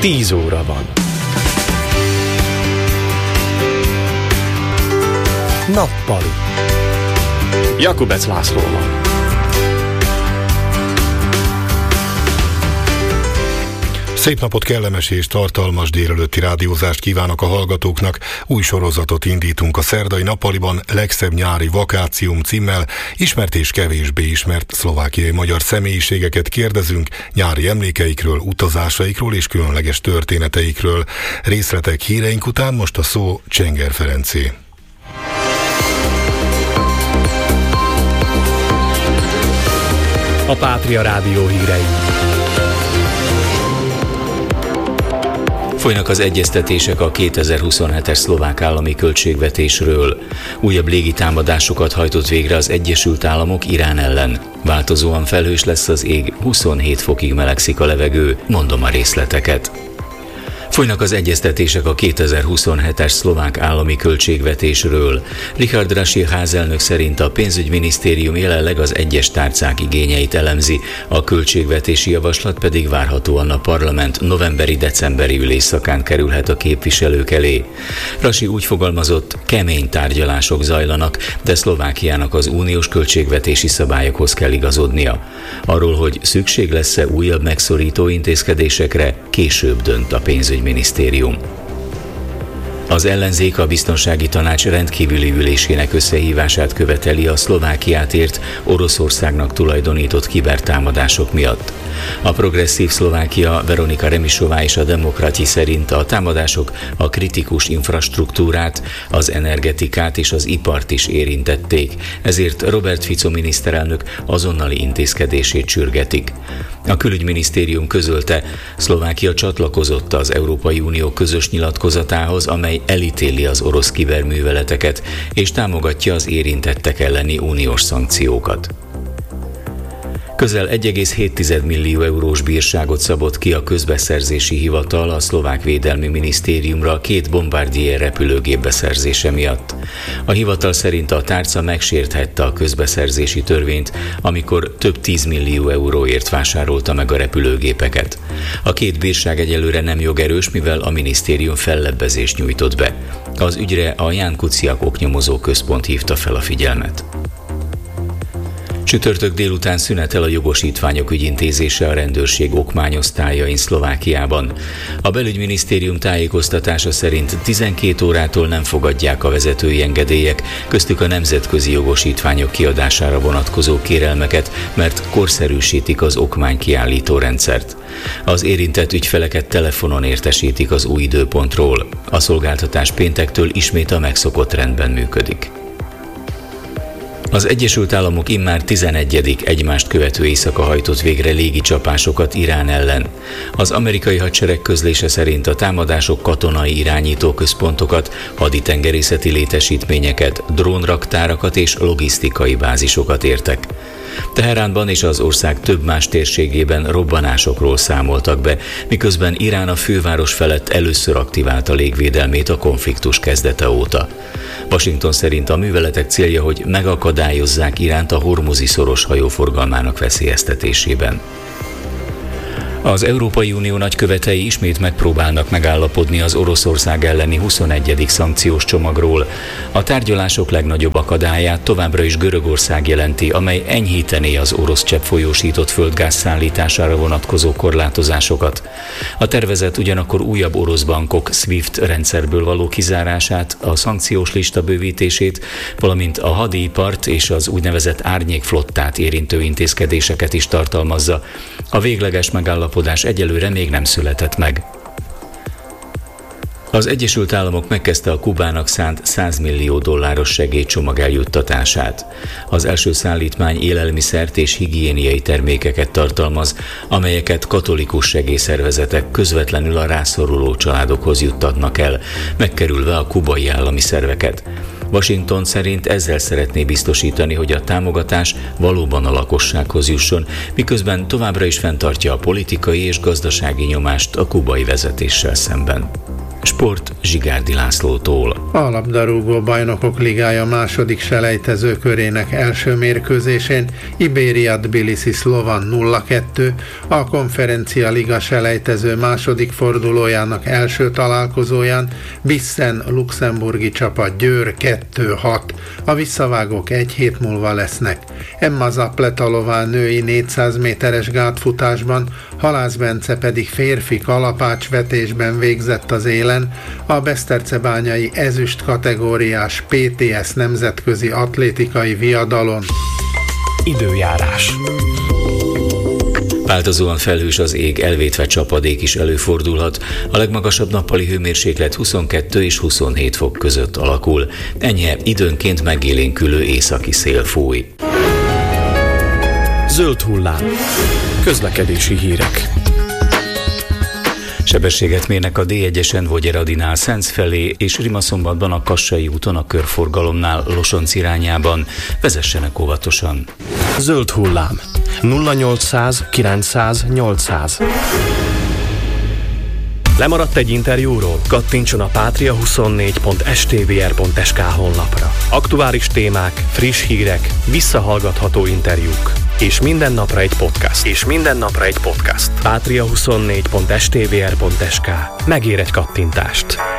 10 óra van. Nappali. Jakubec Lászlóval. Szép napot, kellemes és tartalmas délelőtti rádiózást kívánok a hallgatóknak. Új sorozatot indítunk a szerdai nappaliban, legszebb nyári vakációm címmel. Ismert és kevésbé ismert szlovákiai magyar személyiségeket kérdezünk nyári emlékeikről, utazásaikról és különleges történeteikről. Részletek híreink után, most a szó Csenger Ferencé. A Pátria Rádió hírei. Folynak az egyeztetések a 2027-es szlovák állami költségvetésről. Újabb légitámadásokat hajtott végre az Egyesült Államok Irán ellen. Változóan felhős lesz az ég, 27 fokig melegszik a levegő, mondom a részleteket. Folynak az egyeztetések a 2027-es szlovák állami költségvetésről. Richard Rasi házelnök szerint a pénzügyminisztérium jelenleg az egyes tárcák igényeit elemzi, a költségvetési javaslat pedig várhatóan a parlament novemberi-decemberi ülésszakán kerülhet a képviselők elé. Rasi úgy fogalmazott, kemény tárgyalások zajlanak, de Szlovákiának az uniós költségvetési szabályokhoz kell igazodnia. Arról, hogy szükség lesz-e újabb megszorító intézkedésekre, később dönt a pénzügyminisztérium. Az ellenzék a biztonsági tanács rendkívüli ülésének összehívását követeli a Szlovákiát ért Oroszországnak tulajdonított kibertámadások miatt. A progresszív Szlovákia Veronika Remisová és a Demokrati szerint a támadások a kritikus infrastruktúrát, az energetikát és az ipart is érintették, ezért Robert Fico miniszterelnök azonnali intézkedését sürgetik. A külügyminisztérium közölte, Szlovákia csatlakozott az Európai Unió közös nyilatkozatához, amely elítéli az orosz kiberműveleteket és támogatja az érintettek elleni uniós szankciókat. Közel 1,7 millió eurós bírságot szabott ki a közbeszerzési hivatal a szlovák védelmi minisztériumra 2 Bombardier repülőgép beszerzése miatt. A hivatal szerint a tárca megsérthette a közbeszerzési törvényt, amikor több 10 millió euróért vásárolta meg a repülőgépeket. A 2 bírság egyelőre nem jogerős, mivel a minisztérium fellebbezést nyújtott be. Az ügyre a Ján Kuciak oknyomozó központ hívta fel a figyelmet. Csütörtök délután szünetel a jogosítványok ügyintézése a rendőrség okmányosztályain Szlovákiában. A belügyminisztérium tájékoztatása szerint 12 órától nem fogadják a vezetői engedélyek, köztük a nemzetközi jogosítványok kiadására vonatkozó kérelmeket, mert korszerűsítik az okmánykiállító rendszert. Az érintett ügyfeleket telefonon értesítik az új időpontról. A szolgáltatás péntektől ismét a megszokott rendben működik. Az Egyesült Államok immár 11. egymást követő éjszaka hajtott végre légicsapásokat Irán ellen. Az amerikai hadsereg közlése szerint a támadások katonai irányítóközpontokat, haditengerészeti létesítményeket, drónraktárakat és logisztikai bázisokot értek. Teheránban és az ország több más térségében robbanásokról számoltak be, miközben Irán a főváros felett először aktiválta légvédelmét a konfliktus kezdete óta. Washington szerint a műveletek célja, hogy megakadályozzák Iránt a Hormuzi szoros hajóforgalmának veszélyeztetésében. Az Európai Unió nagykövetei ismét megpróbálnak megállapodni az Oroszország elleni 21. szankciós csomagról. A tárgyalások legnagyobb akadályát továbbra is Görögország jelenti, amely enyhítené az orosz cseppfolyósított földgáz szállítására vonatkozó korlátozásokat. A tervezet ugyanakkor újabb orosz bankok SWIFT rendszerből való kizárását, a szankciós lista bővítését, valamint a hadipart és az úgynevezett árnyékflottát érintő intézkedéseket is tartalmazza. A végleges megállapodás egyelőre még nem született meg. Az Egyesült Államok megkezdte a Kubának szánt $100 millió segélycsomag eljuttatását. Az első szállítmány élelmiszert és higiéniai termékeket tartalmaz, amelyeket katolikus segélyszervezetek közvetlenül a rászoruló családokhoz juttatnak el, megkerülve a kubai állami szerveket. Washington szerint ezzel szeretné biztosítani, hogy a támogatás valóban a lakossághoz jusson, miközben továbbra is fenntartja a politikai és gazdasági nyomást a kubai vezetéssel szemben. Sport Zsigárdi Lászlótól. A labdarúgó bajnokok ligája második selejtező körének első mérkőzésén Iberia Tbilisi Slovan 0-2, a Konferencia Liga selejtező második fordulójának első találkozóján Bissen luxemburgi csapat Győr 2-6. A visszavágók egy hét múlva lesznek. Emma Zapletalová női 400 méteres gátfutásban, Halász Bence pedig férfi kalapácsvetésben végzett az élen, a besztercebányai ezüst kategóriás PTS nemzetközi atlétikai viadalon. Időjárás. Változóan felhős az ég, elvétve csapadék is előfordulhat. A legmagasabb nappali hőmérséklet 22 és 27 fok között alakul. Enyhe, időnként megélénkülő északi szél fúj. Zöld hullám. Közlekedési hírek. Sebességet mérnek a D1-esen Vogyeradi-nál Szenc felé és Rimaszombatban a Kassai úton a körforgalomnál Losonc irányában. Vezessenek óvatosan. Zöld hullám. 0800 900 800. Lemaradt egy interjúról? Kattintson a patria24.stvr.sk honlapra. Aktuális témák, friss hírek, visszahallgatható interjúk. És minden napra egy podcast. Patria24.stvr.sk. Megér egy kattintást.